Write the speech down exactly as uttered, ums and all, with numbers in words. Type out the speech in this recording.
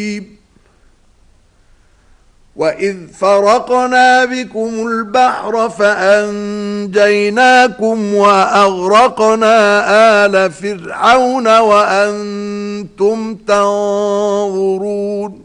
وَإِذْ فَرَقْنَا بِكُمُ الْبَحْرَ فَأَنْجَيْنَاكُمْ وَأَغْرَقْنَا آلَ فِرْعَوْنَ وَأَنْتُمْ تَنظُرُونَ